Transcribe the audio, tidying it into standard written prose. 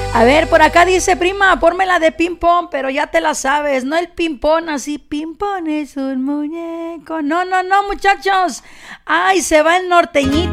A ver, por acá dice, prima, pórmela de ping-pong, pero ya te la sabes, no el ping-pong así, ping-pong es un muñeco. No, no, no, muchachos. Ay, se va el norteñito.